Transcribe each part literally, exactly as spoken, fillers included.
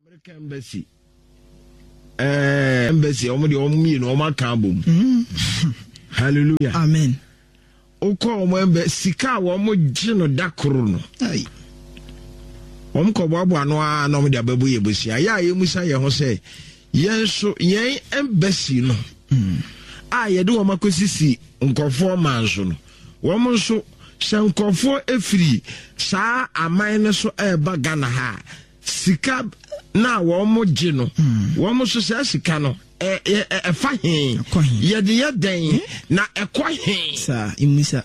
American embassy. Eh, embassy. Omo di omo mi no omo kan bom. Hallelujah. Amen. Oko omo embassy ka wo omo gi no dakoro no. Ai. Omo ko bo abo ano a na omo di ababu ye bosi. Aya ye musa ye ho se yen so yen embassy no. Mm. Ah ye de wo makosisi nkofo manso no. Wo mo so shankofo efiri saa aman ne so eba Ghana ha. Sika na wo mo gi no. Wo mo so sa sika no e e e fa hin. Ye de ye den na ekwa hin. Sa imisa.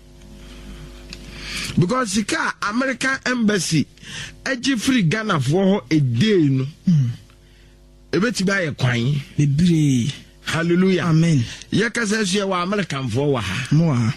Because sika American embassy agi free Ghana for ho a day no. Ebeti ba ye kwan. Bebre. Hallelujah. Amen. Ye kasa so ye wa American for wa ha. Mo ha.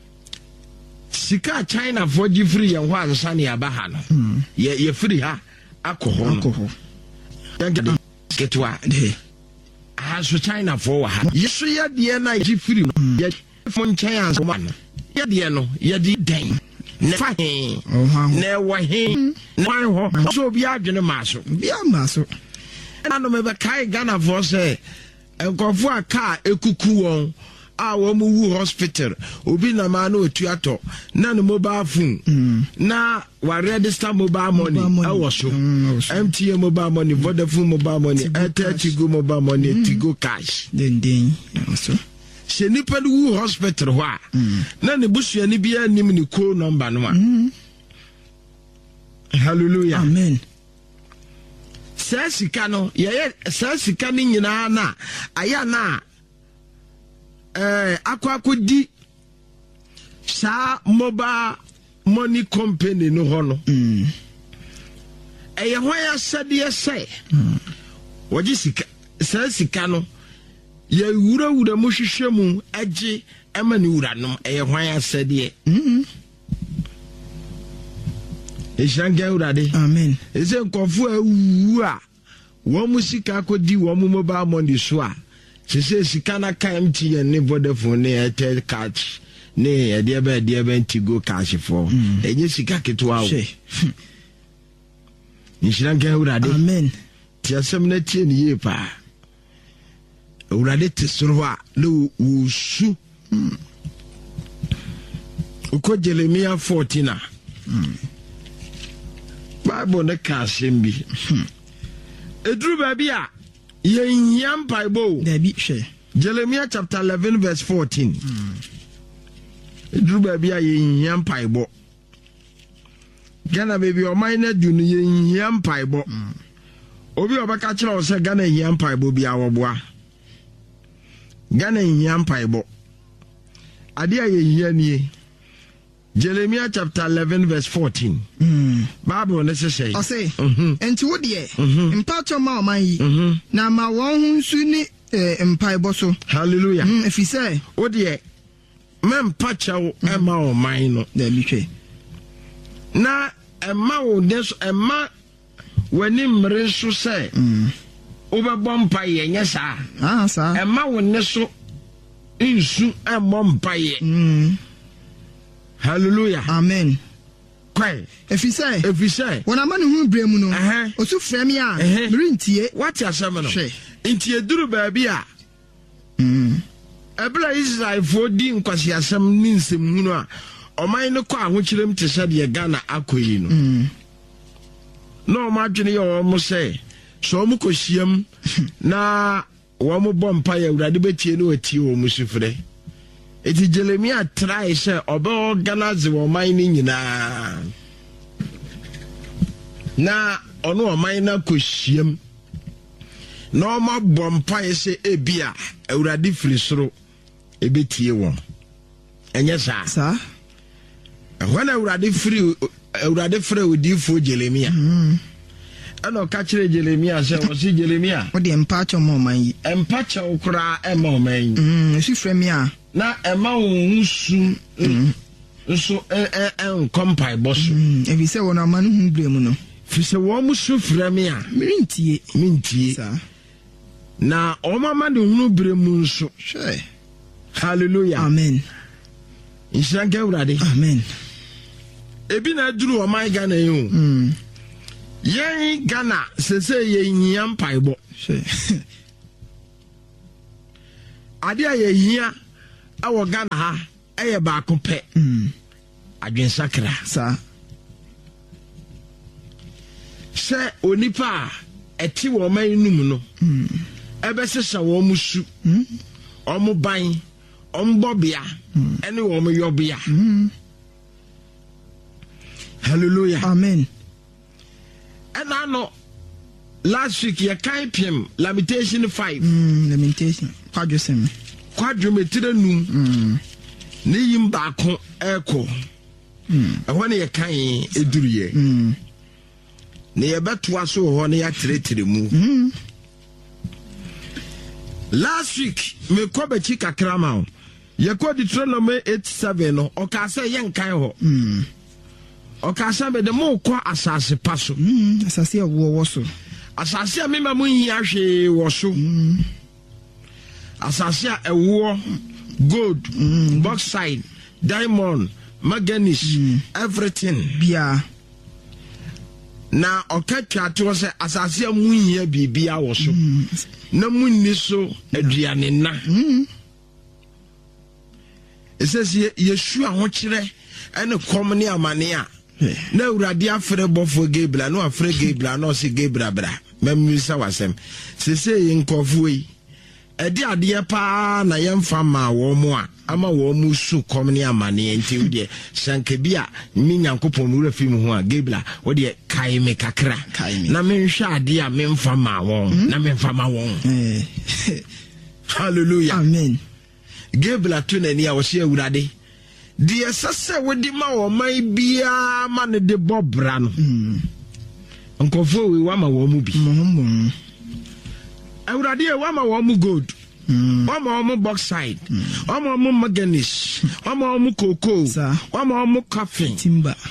Sika China for gi free ye ho ansa ne aba ha no. Ye ye free ha alcohol. Alcohol. Yangade ketwa de. Ah so China for wa ha. Ye so ye de na gi free no. Ye fon China so man. Ye de no ye di den. Ne fa hin. Oh ha. Ne wa hin. Ne ho. So bi adwene ma so. Bi ama so. Na no me be kai Ghana for say enkofu aka ekuku won a wo mu wu hospital obi na ma na otuato na no mobile phone mm. na wa register mobile money e wo so M T N mobile money Vodafone mobile money Airtel Tigo mobile money mm. Tigo cash den den so se nipa wu hospital ho a mm. na ne busua ni bia nim ni call number no a mm. Hallelujah. Amen. Sasika no ye sasika ni nyina na aya na eh akwakodi sa mobile money company no ho no mm eye ho ya sade se mm woji sika sasika no ye wura wura mo hwehwemu age ema ni wura no eye ho ya sade mm Ishange urade. Amen. Ese nkofu awu a wo musika akodi wo mobile money so a sese sika na ka M T N ne Vodafone ne Airtel cash ne ade ebe ade ebe Tigo cash for enye sika ketwa wo. Ishange urade. Amen. Ti asem na tie ne ye pa. Urade tesoro a le wusu. Uko Jeremiah fourteen a. Bible ne ka sembi edru baby a ye hiam Bible there be share Jeremiah chapter eleven verse fourteen edru baby a ye hiam Bible Ghana baby o mine du no ye hiam Bible obi obaka kire o se Ghana hiam Bible bia wo boa Ghana hiam Bible ade a ye hianie Jeremiah chapter eleven verse fourteen. Mm. Bible necessary. I say, enti wo de mpacho ma o man yi na ma won hu nsu ni empaibo so. Hallelujah. Mm, if you say, wo de me mpacho e ma o man no. There be hwe. Na e ma wo de so e ma wani mre so say. Mm. Wo be bompa ye nya sa. Ah sa. E ma wo ne so nsu e bompa ye. Mm. Hallelujah. Amen. Kwai. If you say, if you say, when a man who bremu no, uh-huh. Osu frame ya, merintie. What ya say no? Inti eduru baby a. Mm. Ebla Israel for di nkwasi asem ni nsem hunu a. Oman no kwa ahokyerem te sɛ de Ghana akoyi no. Mm. No ma dwene ye o mo say, so mo kohyiam na wo mo bɔ mpa ya urade betie no atie wo mo sufre. Eti Jeremiah try say oba organize wo man ni nyina na ono o man na kohyiam na o ma bompa ye say ebia awurade firi soro ebetie won enye sa sa when awurade firi awurade firi odifo Jeremiah mm. Ano ka kire Jeremiah say o si Jeremiah o de empacho mo man yi empacho kura e mo man yi mm esi frame ya na ema wonsu so eh eh kompai boso ebi se wona man hu bremu no fi se wo mu so frame a mintie mintie na o mama de hu bremu nso hwe hallelujah amen inshange urade amen ebi na duru o my Ghana yi o Yen Ghana se se ye hia mpaibo. Ade a ye hia awo Ghana ha eye ba ko pe. Mm. Adwen sakra sa. Se onipa eti wo man num no. Mm. Ebe se sha wo musu. Mm. Omo ban, ombobia, ene wo mo yobia. Mm. Hallelujah. Amen. And I know last week you can't pm Lamentation five. Mm, Lamentation. Quadrusem. Quadrumeter num. Mm. Ni yim baako eko. Mm. E wona ye kan eduriye. Mm. Ne ye beto aso ho ne ya tretre mu. Mm. Last week me ko be chi kakra ma o. Ye ko Deuteronomy eighty-seven no o ka say ye nkan ho. Mm. O ka say be de mo kwa asase paso. Mm. Asase wo wo so. Asase a me ma mo hia hwe wo so. Mm. Asase a ewo gold, mm. bauxite, diamond, manganese, mm. everything. Bia. Na okatwa to say asase a mu hia bibia wo so. Mm. Na munni so aduane na. Mm. It says Yesu a ho kire ene kom ne amane a. Na urade afre bofo Gabriel no afre Gabriel no se Gabriel bra. Memisa wasem. Se se yinkofo yi. Edi ade pa na yemfa ma wo mo a ama wo mu su kom ne amane enti wo de sanka bi a mi nyankopon mu rafi mu ho a Gabriel wo de kai me kakra. Na menhwe ade a memfa ma wo na memfa ma wo. Hallelujah. Amen. Gabriel to na ni a wo se awurade. De sese wo di ma wo mai bia ma ne de bobra no. Mm. Nkofo we wa ma wo mu bi. Mm. Awurade e wa ma wo mu gold. Mm. Wa ma wo mu bauxite. Mm. Wa ma wo mu manganese. Wa ma wo mu cocoa. Wa ma wo mu coffee. Timber.